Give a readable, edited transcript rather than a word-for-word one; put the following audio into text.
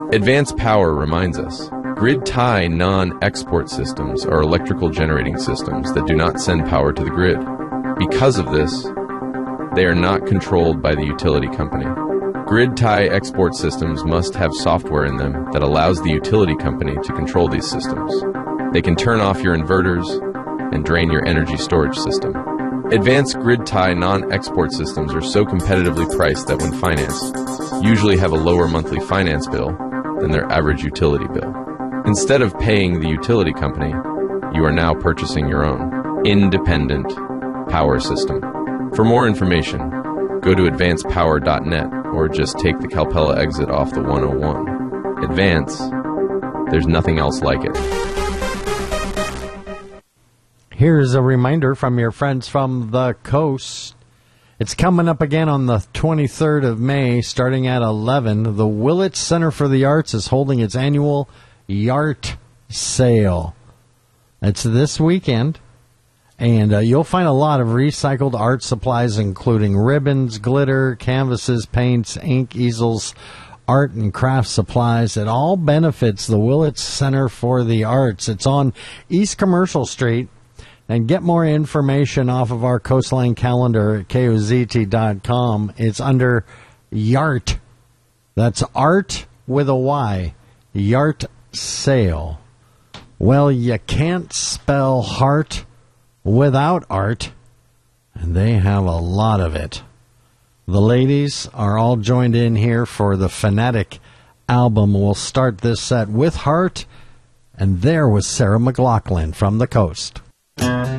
Advanced Power reminds us, grid tie non-export systems are electrical generating systems that do not send power to the grid. Because of this, they are not controlled by the utility company. Grid tie export systems must have software in them that allows the utility company to control these systems. They can turn off your inverters and drain your energy storage system. Advanced grid tie non-export systems are so competitively priced that when financed, usually have a lower monthly finance bill than their average utility bill. Instead of paying the utility company, you are now purchasing your own independent power system. For more information, go to advancedpower.net or just take the Calpella exit off the 101. Advance, there's nothing else like it. Here's a reminder from your friends from the coast. It's coming up again on the 23rd of May, starting at 11. The Willits Center for the Arts is holding its annual Yart Sale. It's this weekend, and you'll find a lot of recycled art supplies, including ribbons, glitter, canvases, paints, ink, easels, art and craft supplies. It all benefits the Willits Center for the Arts. It's on East Commercial Street. And get more information off of our Coastline calendar at KOZT.com. It's under Yart. That's art with a Y. Yart Sale. Well, you can't spell heart without art, and they have a lot of it. The ladies are all joined in here for the Fanatic album. We'll start this set with Heart, and there was Sarah McLachlan from the coast.